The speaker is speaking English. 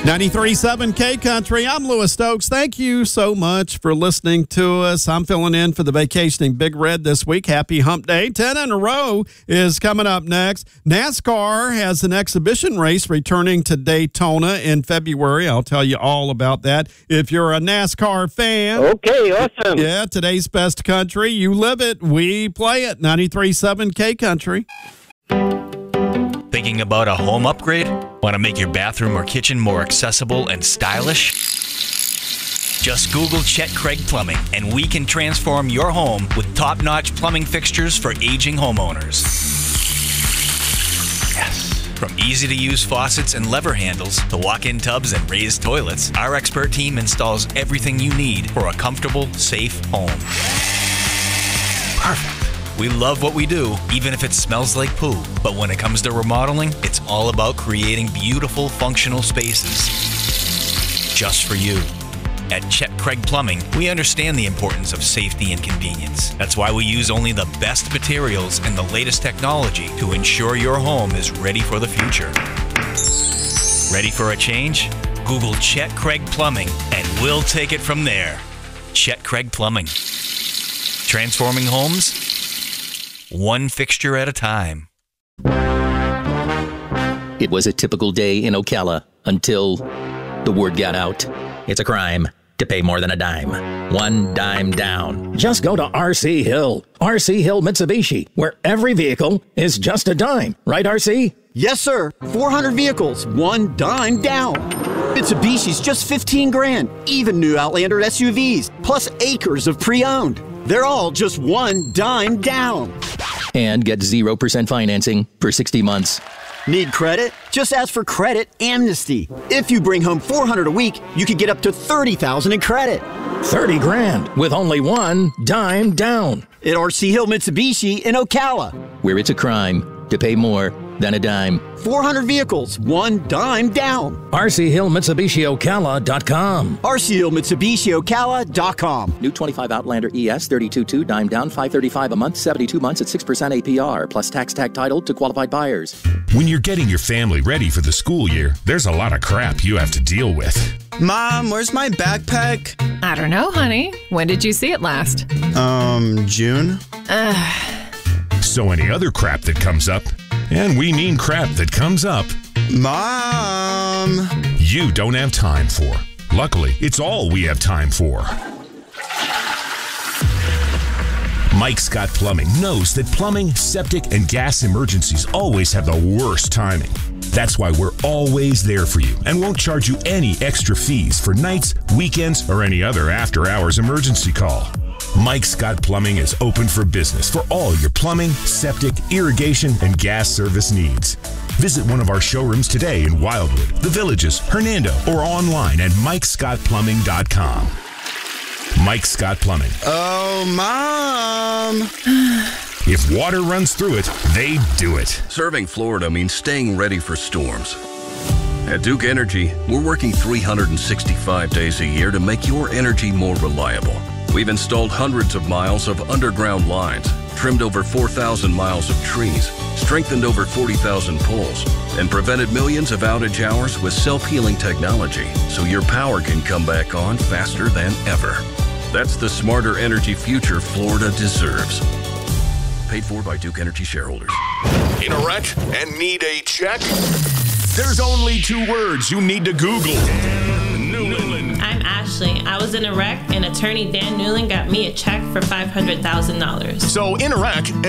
93.7 K-Country. I'm Louis Stokes. Thank you so much for listening to us. I'm filling in for the vacationing Big Red this week. Happy Hump Day. 10 in a row is coming up next. NASCAR has an exhibition race returning to Daytona in February. I'll tell you all about that if you're a NASCAR fan. Okay, awesome. Yeah, today's best country. You live it. We play it. 93.7 K-Country. Thinking about a home upgrade? Want to make your bathroom or kitchen more accessible and stylish? Just Google Chet Craig Plumbing, and we can transform your home with top-notch plumbing fixtures for aging homeowners. Yes. From easy-to-use faucets and lever handles to walk-in tubs and raised toilets, our expert team installs everything you need for a comfortable, safe home. Perfect. We love what we do, even if it smells like poo. But when it comes to remodeling, it's all about creating beautiful, functional spaces. Just for you. At Chet Craig Plumbing, we understand the importance of safety and convenience. That's why we use only the best materials and the latest technology to ensure your home is ready for the future. Ready for a change? Google Chet Craig Plumbing, and we'll take it from there. Chet Craig Plumbing. Transforming homes, one fixture at a time. It was a typical day in Ocala until the word got out. It's a crime to pay more than a dime. One dime down. Just go to RC Hill. RC Hill Mitsubishi, where every vehicle is just a dime. Right, RC? Yes, sir. 400 vehicles, one dime down. Mitsubishi's just 15 grand. Even new Outlander SUVs, plus acres of pre-owned. They're all just one dime down. And get 0% financing for 60 months. Need credit? Just ask for Credit Amnesty. If you bring home $400 a week, you could get up to $30,000 in credit. 30 grand with only one dime down. At RC Hill Mitsubishi in Ocala. Where it's a crime to pay more than a dime. 400 vehicles, one dime down. RCHillMitsubishiOcala.com. RCHillMitsubishiOcala.com. New 25 Outlander ES 32.2 dime down, $535 a month, 72 months at 6% APR, plus tax tag title to qualified buyers. When you're getting your family ready for the school year, there's a lot of crap you have to deal with. Mom, where's my backpack? I don't know, honey. When did you see it last? June. So any other crap that comes up, and we mean crap that comes up, Mom! you don't have time for. Luckily, it's all we have time for. Mike Scott Plumbing knows that plumbing, septic, and gas emergencies always have the worst timing. That's why we're always there for you and won't charge you any extra fees for nights, weekends, or any other after-hours emergency call. Mike Scott Plumbing is open for business for all your plumbing, septic, irrigation, and gas service needs. Visit one of our showrooms today in Wildwood, The Villages, Hernando, or online at MikeScottPlumbing.com. Mike Scott Plumbing. Oh, Mom! If water runs through it, they do it. Serving Florida means staying ready for storms. At Duke Energy, we're working 365 days a year to make your energy more reliable. We've installed hundreds of miles of underground lines, trimmed over 4,000 miles of trees, strengthened over 40,000 poles, and prevented millions of outage hours with self-healing technology so your power can come back on faster than ever. That's the smarter energy future Florida deserves. Paid for by Duke Energy shareholders. In a wreck and need a check? There's only two words you need to Google. I'm Ashley. I was in a wreck, and attorney Dan Newland got me a check for $500,000. So in a wreck